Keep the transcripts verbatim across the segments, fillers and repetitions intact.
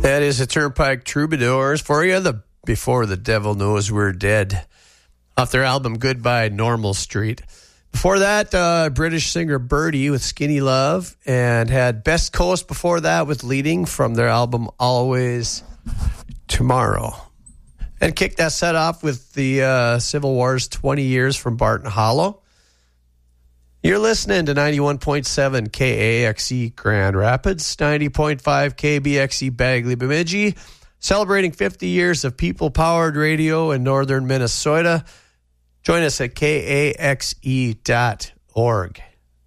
That is the Turnpike Troubadours for you, the Before the Devil Knows We're Dead, off their album Goodbye Normal Street. Before that, uh, British singer Birdie with Skinny Love, and had Best Coast before that with Leading from their album Always Tomorrow. And kicked that set off with the uh, Civil War's twenty years from Barton Hollow. You're listening to ninety-one point seven K A X E Grand Rapids, ninety point five K B X E Bagley Bemidji, celebrating fifty years of people-powered radio in northern Minnesota. Join us at K A X E dot org.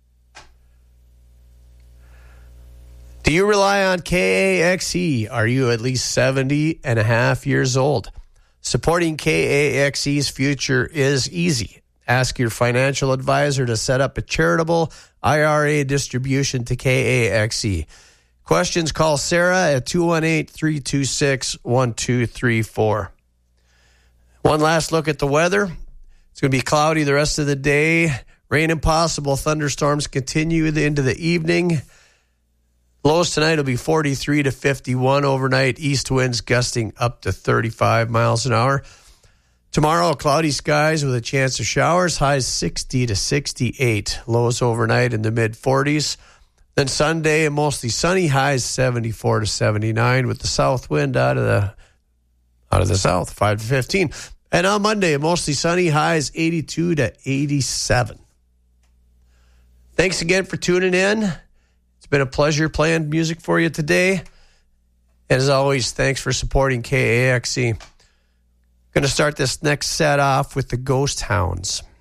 Do you rely on K A X E? Are you at least seventy and a half years old? Supporting K A X E's future is easy. Ask your financial advisor to set up a charitable I R A distribution to K A X E. Questions, call Sarah at two one eight, three two six, one two three four. One last look at the weather. It's going to be cloudy the rest of the day. Rain and possible thunderstorms continue into the evening. Lows tonight will be forty-three to fifty-one overnight. East winds gusting up to thirty-five miles an hour. Tomorrow, cloudy skies with a chance of showers. Highs sixty to sixty-eight. Lows overnight in the mid-forties. Then Sunday, mostly sunny. Highs seventy-four to seventy-nine with the south wind out of the out of the south, five to fifteen. And on Monday, mostly sunny. Highs eighty-two to eighty-seven. Thanks again for tuning in. It's been a pleasure playing music for you today. And as always, thanks for supporting K A X E. Going to start this next set off with the Ghost Hounds.